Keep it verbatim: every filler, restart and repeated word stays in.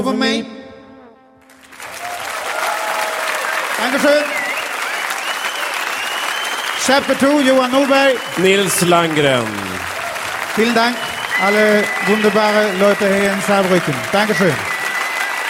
Over mig. Dankeschön. Chapter two, Johan Norberg. Nils Landgren. Vielen Dank, alle wunderbare Leute hier in Saarbrücken. Dankeschön.